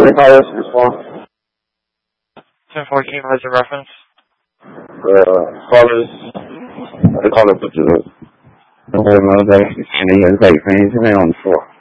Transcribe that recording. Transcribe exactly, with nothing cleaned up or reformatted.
they call this before? ten fourteen, what's the reference? Uh, fathers, they call it the whole military, and he has like things on the floor.